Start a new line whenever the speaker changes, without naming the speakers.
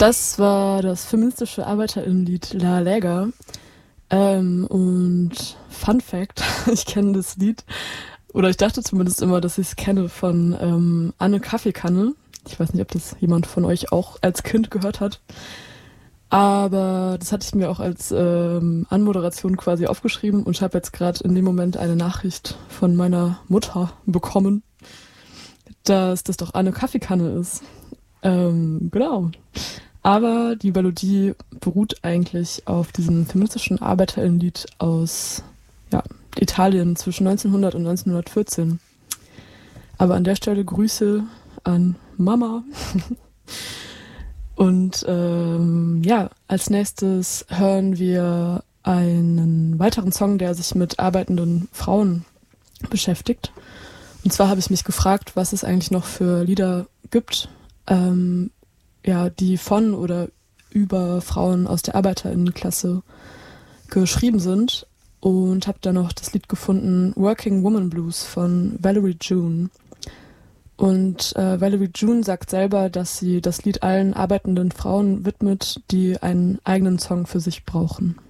Das war das feministische Arbeiterinnenlied La Lega. Und Fun Fact, ich kenne das Lied, oder ich dachte zumindest immer, dass ich es kenne von Anne Kaffeekanne. Ich weiß nicht, ob das jemand von euch auch als Kind gehört hat. Aber das hatte ich mir auch als Anmoderation quasi aufgeschrieben und ich habe jetzt gerade in dem Moment eine Nachricht von meiner Mutter bekommen, dass das doch Anne Kaffeekanne ist. Genau. Aber die Melodie beruht eigentlich auf diesem feministischen Arbeiterinnenlied aus Italien zwischen 1900 und 1914. Aber an der Stelle Grüße an Mama. Und als nächstes hören wir einen weiteren Song, der sich mit arbeitenden Frauen beschäftigt. Und zwar habe ich mich gefragt, was es eigentlich noch für Lieder gibt, die von oder über Frauen aus der Arbeiterinnenklasse geschrieben sind. Und habe da noch das Lied gefunden, Working Woman Blues von Valerie June. Und Valerie June sagt selber, dass sie das Lied allen arbeitenden Frauen widmet, die einen eigenen Song für sich brauchen.